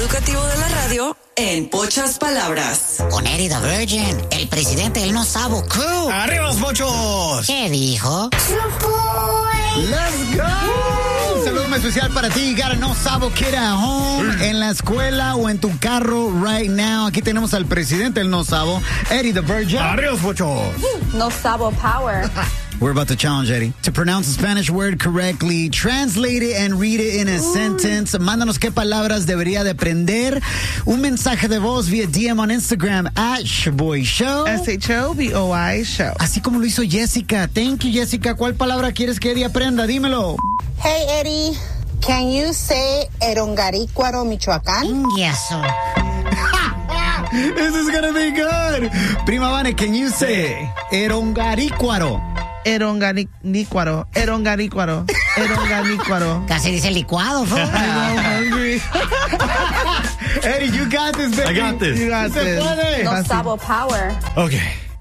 educativo de la radio en pocas palabras. Con Eddie the Virgin, el presidente del No Sabo Crew. ¡Arriba los pochos! ¿Qué dijo? ¡Let's go! Un saludo muy especial para ti. Got a No Sabo Kid at home, en la escuela o en tu carro right now. Aquí tenemos al presidente del No Sabo, Eddie the Virgin. ¡Arriba los pochos! No Sabo Power. We're about to challenge Eddie to pronounce a Spanish word correctly, translate it and read it in a sentence. Mándanos qué palabras debería de aprender. Un mensaje de voz vía DM on Instagram @ShoboyShow. SHOBOI Show. Así como lo hizo Jessica. Thank you, Jessica. ¿Cuál palabra quieres que Eddie aprenda? Dímelo. Hey, Eddie, can you say Erongarícuaro, Michoacán? Yes. This is gonna be good. Prima Vane, can you say Erongarícuaro? Erongarícuaro. Casi dice licuado, fo. I'm hungry. Eddie, you got this, baby. I got this. You got Se this. puede. No Sabo Power. Okay.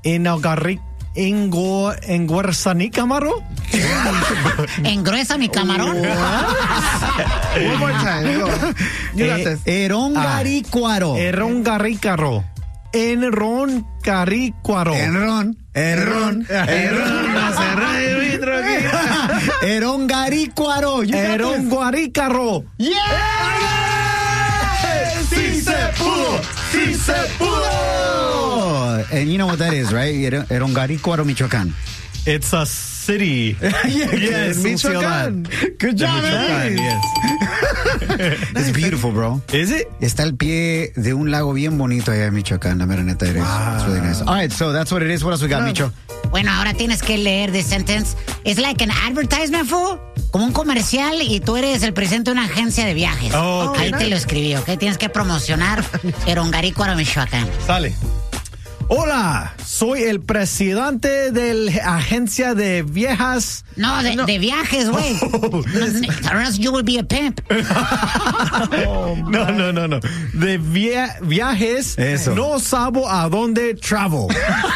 Enguerzanícamaro? Engruesa mi camarón. One more time. Go. You got this. Erongarícuaro. Errongarícaro. Enrongarícuaro. Erron. Erongarícuaro. You got this. Erongarícaro. Yeah! ¡Sí se pudo! ¡Sí se pudo! And you know what that is, right? Erongarícuaro, Michoacán. It's a city. Yes, Michoacán. Good job, Michoacán, Eddie. yes. It's beautiful, bro. Is it? Está al pie de un lago bien bonito allá en Michoacán, la mera neta eres. It's really nice. All right, so that's what it is. What else we got, Micho? Bueno, ahora tienes que leer the sentence. It's like an advertisement, fool. Como un comercial y tú eres el presidente de una agencia de viajes. Oh, okay. Ahí te lo escribí, ¿ok? Tienes que promocionar Erongarícuaro, Michoacán. Sale. Hola, soy el presidente de la agencia de viejas. No, de viajes, güey. Or else you will be a pimp. No. De viajes. Eso. No sabo a dónde travel.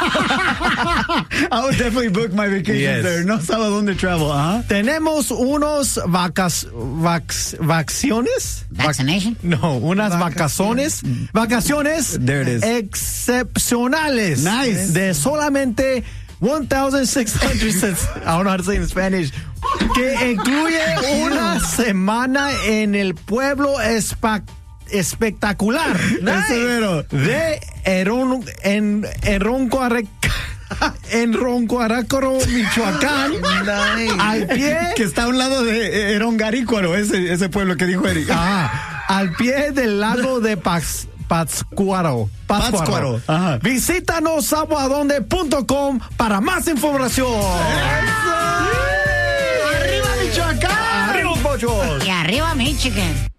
I would definitely book my vacation Yes. there. No sabe a dónde travel, ¿ah? Tenemos unos vacaciones. Vaccination? No, unas vacaciones There it is. excepcionales. Nice. De solamente 1,600 cents. I don't know how to say in Spanish. Que incluye una semana en el pueblo espectacular. De Enrongarícuaro, Michoacán. Al pie. Que está a un lado de Erongarícuaro, ese pueblo que dijo Eric. Al pie del lago de Pátzcuaro. Ajá. Visítanos saboadonde.com para más información. ¡Arriba, Michoacán! ¡Arriba, pochos! Y arriba, Michigan.